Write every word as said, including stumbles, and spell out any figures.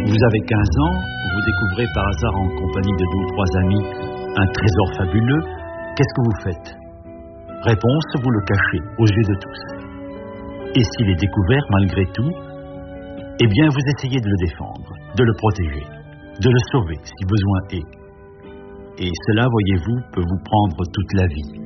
Vous avez quinze ans, vous découvrez par hasard en compagnie de deux ou trois amis un trésor fabuleux. Qu'est-ce que vous faites? Réponse, vous le cachez aux yeux de tous. Et s'il est découvert malgré tout, eh bien vous essayez de le défendre, de le protéger, de le sauver si besoin est. Et cela, voyez-vous, peut vous prendre toute la vie.